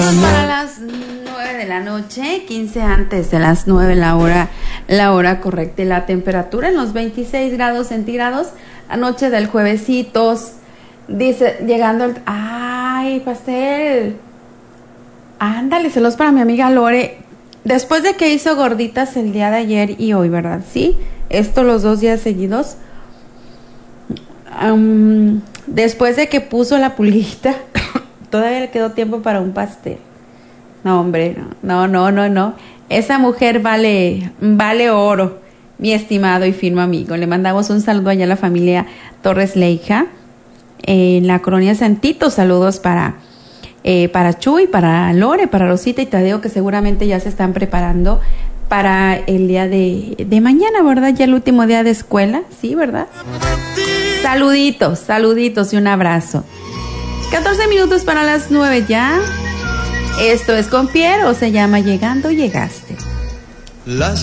para las 9 de la noche, 15 antes de las 9 la hora correcta. Y la temperatura en los 26 grados centígrados, anoche del juevesitos. Dice, llegando al... ¡Ay, pastel! Ándale, celos para mi amiga Lore. Después de que hizo gorditas el día de ayer y hoy, ¿verdad? Sí, esto los 2 días seguidos. Después de que puso la pulguita, todavía le quedó tiempo para un pastel. No, hombre, no. Esa mujer vale oro, mi estimado y firme amigo. Le mandamos un saludo allá a la familia Torres Leija, en la colonia Santito. Saludos para Chuy, para Lore, para Rosita y Tadeo, que seguramente ya se están preparando para el día de mañana, ¿verdad? Ya el último día de escuela, ¿sí, verdad? Saluditos y un abrazo. 14 minutos para las 9 ya. Esto es con Piero, se llama Llegando Llegaste.